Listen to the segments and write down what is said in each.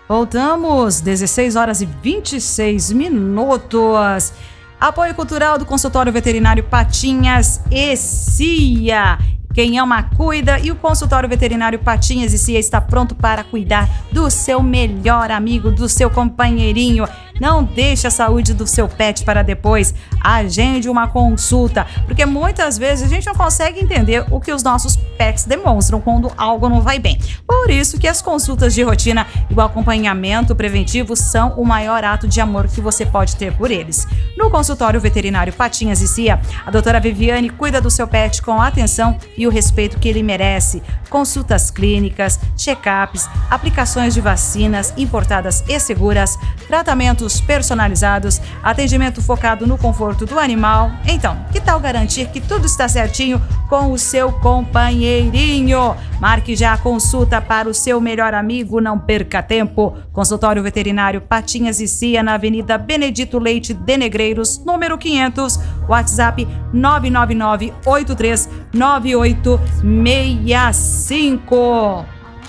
Voltamos, 16 horas e 26 minutos. Apoio cultural do Consultório Veterinário Patinhas e CIA. Quem ama, cuida, e o Consultório Veterinário Patinhas e CIA está pronto para cuidar do seu melhor amigo, do seu companheirinho. Não deixe a saúde do seu pet para depois. Agende uma consulta, porque muitas vezes a gente não consegue entender o que os nossos pets demonstram quando algo não vai bem. Por isso que as consultas de rotina e o acompanhamento preventivo são o maior ato de amor que você pode ter por eles. No Consultório Veterinário Patinhas e CIA, a doutora Viviane cuida do seu pet com a atenção e o respeito que ele merece. Consultas clínicas, check-ups, aplicações de vacinas importadas e seguras, tratamentos personalizados, atendimento focado no conforto do animal. Então, que tal garantir que tudo está certinho com o seu companheirinho? Marque já a consulta para o seu melhor amigo, não perca tempo. Consultório Veterinário Patinhas e CIA, na Avenida Benedito Leite de Negreiros, número 500, WhatsApp 999-839865.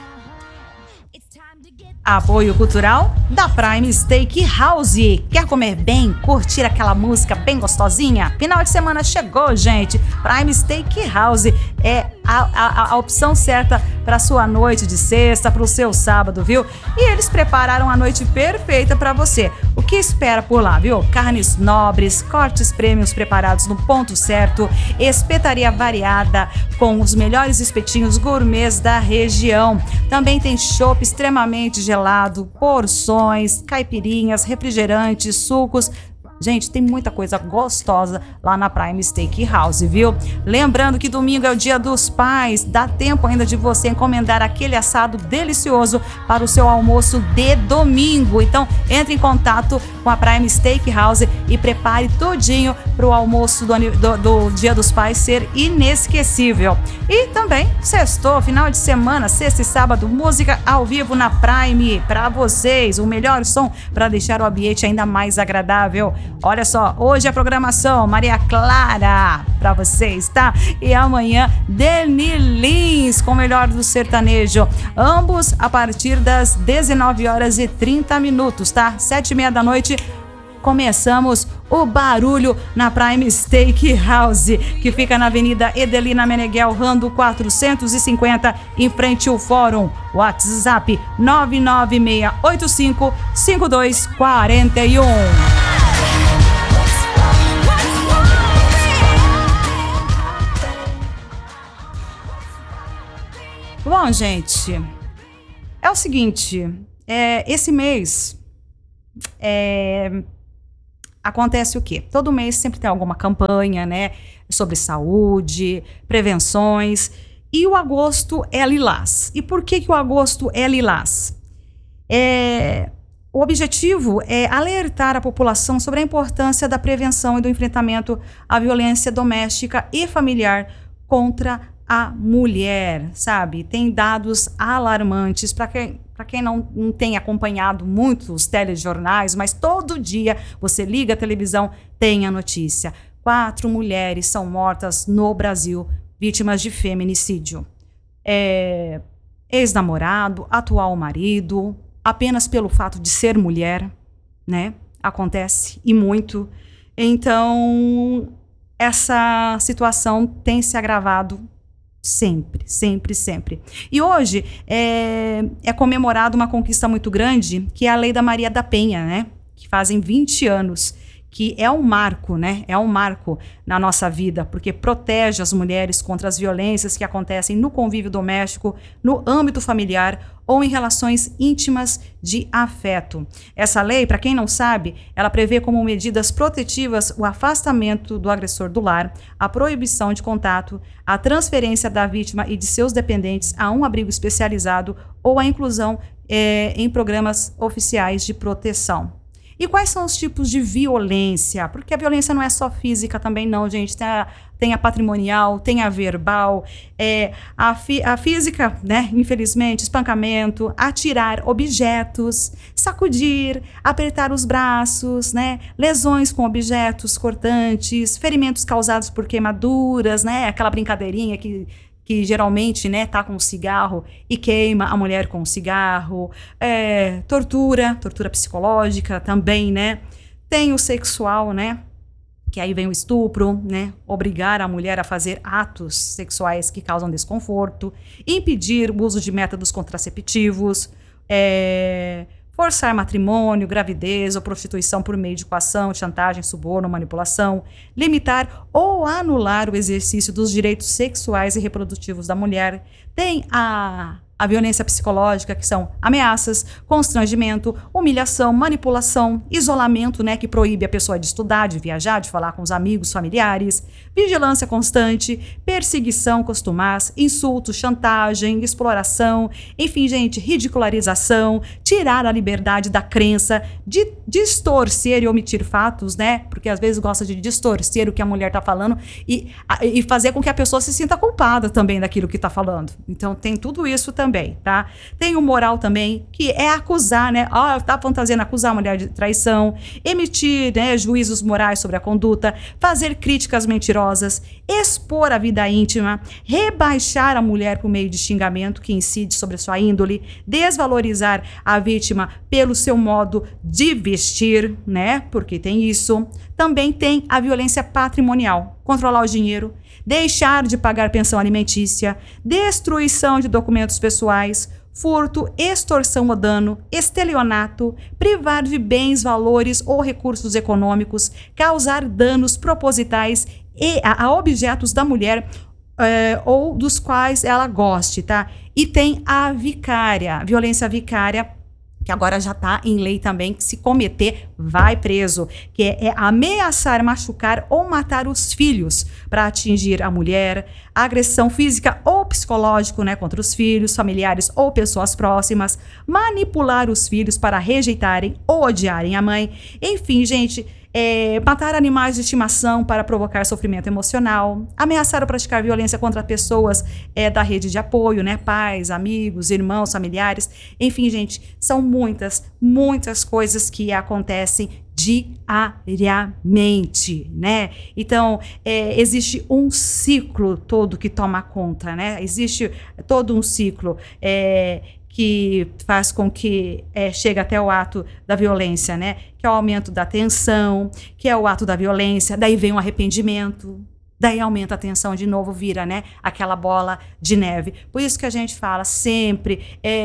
Apoio cultural da Prime Steak House. Quer comer bem, curtir aquela música bem gostosinha? Final de semana chegou, gente. Prime Steak House é a opção certa para sua noite de sexta, para o seu sábado, viu? E eles prepararam a noite perfeita para você. O que espera por lá, viu? Carnes nobres, cortes prêmios preparados no ponto certo, espetaria variada com os melhores espetinhos gourmets da região. Também tem chopp extremamente gelado, porções, caipirinhas, refrigerantes, sucos. Gente, tem muita coisa gostosa lá na Prime Steak House, viu? Lembrando que domingo é o Dia dos Pais, dá tempo ainda de você encomendar aquele assado delicioso para o seu almoço de domingo. Então, entre em contato com a Prime Steak House e prepare tudinho para o almoço do Dia dos Pais ser inesquecível. E também, sextou, final de semana, sexta e sábado, música ao vivo na Prime para vocês, o melhor som para deixar o ambiente ainda mais agradável. Olha só, hoje a programação Maria Clara pra vocês, tá? E amanhã Deni Lins com o melhor do sertanejo. Ambos a partir das 19 horas e 30 minutos, tá? 7h30 da noite começamos o barulho na Prime Steak House, que fica na Avenida Edelina Meneghel Rando 450, em frente ao Fórum. WhatsApp 996855241. Bom, gente, é o seguinte, esse mês acontece o quê? Todo mês sempre tem alguma campanha, né, sobre saúde, prevenções, e o agosto é lilás. E por que o agosto é lilás? O objetivo é alertar a população sobre a importância da prevenção e do enfrentamento à violência doméstica e familiar contra a mulher, sabe? Tem dados alarmantes para quem não tem acompanhado muito os telejornais, mas todo dia você liga a televisão, tem a notícia. 4 mulheres são mortas no Brasil, vítimas de feminicídio. Ex-namorado, atual marido, apenas pelo fato de ser mulher, né? Acontece, e muito. Então, essa situação tem se agravado sempre, sempre, sempre. E hoje é comemorada uma conquista muito grande, que é a Lei da Maria da Penha, né? Que fazem 20 anos, que é um marco, né? É um marco na nossa vida, porque protege as mulheres contra as violências que acontecem no convívio doméstico, no âmbito familiar ou em relações íntimas de afeto. Essa lei, para quem não sabe, ela prevê como medidas protetivas o afastamento do agressor do lar, a proibição de contato, a transferência da vítima e de seus dependentes a um abrigo especializado ou a inclusão em programas oficiais de proteção. E quais são os tipos de violência? Porque a violência não é só física também não, gente. Tem a patrimonial, tem a verbal, a física, né? Infelizmente, espancamento, atirar objetos, sacudir, apertar os braços, né? Lesões com objetos cortantes, ferimentos causados por queimaduras, né? Aquela brincadeirinha que que geralmente, né, tá com um cigarro e queima a mulher com o cigarro. Tortura psicológica também, né? Tem o sexual, né? Que aí vem o estupro, né? Obrigar a mulher a fazer atos sexuais que causam desconforto, impedir o uso de métodos contraceptivos, forçar matrimônio, gravidez ou prostituição por meio de coação, chantagem, suborno, manipulação, limitar ou anular o exercício dos direitos sexuais e reprodutivos da mulher. Tem a violência psicológica, que são ameaças, constrangimento, humilhação, manipulação, isolamento, né, que proíbe a pessoa de estudar, de viajar, de falar com os amigos, familiares, vigilância constante, perseguição costumaz, insultos, chantagem, exploração, enfim, gente, ridicularização, tirar a liberdade da crença, de distorcer e omitir fatos, né, porque às vezes gosta de distorcer o que a mulher tá falando e fazer com que a pessoa se sinta culpada também daquilo que tá falando. Então tem tudo isso também, tá? Tem o moral também, que é acusar, né? Tá fantasiando acusar a mulher de traição, emitir, né, juízos morais sobre a conduta, fazer críticas mentirosas, expor a vida íntima, rebaixar a mulher por meio de xingamento que incide sobre a sua índole, desvalorizar a vítima pelo seu modo de vestir, né? Porque tem isso. Também tem a violência patrimonial, controlar o dinheiro, deixar de pagar pensão alimentícia, destruição de documentos pessoais, furto, extorsão ou dano, estelionato, privar de bens, valores ou recursos econômicos, causar danos propositais a objetos da mulher ou dos quais ela goste, tá? E tem a vicária, violência vicária, que agora já está em lei também, que se cometer, vai preso, que é ameaçar, machucar ou matar os filhos para atingir a mulher, agressão física ou psicológica, né, contra os filhos, familiares ou pessoas próximas, manipular os filhos para rejeitarem ou odiarem a mãe, enfim, gente, matar animais de estimação para provocar sofrimento emocional, ameaçar ou praticar violência contra pessoas da rede de apoio, né, pais, amigos, irmãos, familiares, enfim, gente, são muitas coisas que acontecem diariamente, né? Então, existe um ciclo todo que toma conta, né? Existe todo um ciclo que faz com que chegue até o ato da violência, né? Que é o aumento da tensão, que é o ato da violência, daí vem o arrependimento, daí aumenta a tensão de novo, vira, né, aquela bola de neve. Por isso que a gente fala sempre,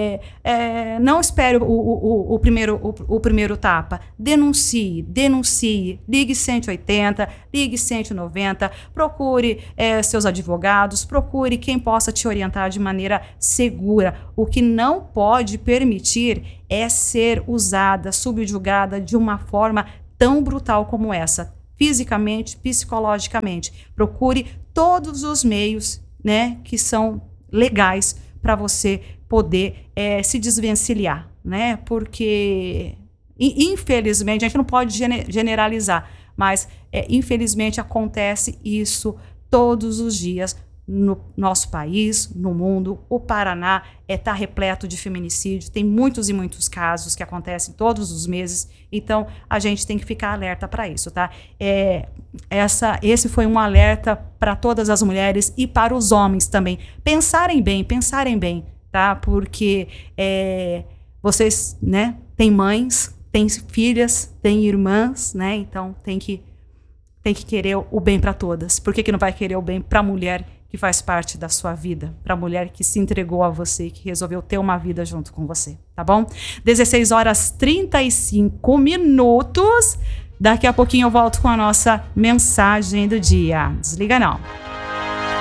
não espere o primeiro tapa, denuncie, ligue 180, ligue 190, procure seus advogados, procure quem possa te orientar de maneira segura. O que não pode permitir é ser usada, subjugada de uma forma tão brutal como essa. Fisicamente, psicologicamente. Procure todos os meios, né, que são legais para você poder se desvencilhar, né? Porque, infelizmente, a gente não pode generalizar, mas, infelizmente, acontece isso todos os dias no nosso país, no mundo. O Paraná está repleto de feminicídio, tem muitos e muitos casos que acontecem todos os meses, então a gente tem que ficar alerta para isso, tá? Esse foi um alerta para todas as mulheres e para os homens também. Pensarem bem, tá? Porque vocês, né, têm mães, têm filhas, têm irmãs, né? Então tem que querer o bem para todas. Por que não vai querer o bem para a mulher que faz parte da sua vida, para a mulher que se entregou a você, que resolveu ter uma vida junto com você, tá bom? 16h35. Daqui a pouquinho eu volto com a nossa mensagem do dia. Desliga não.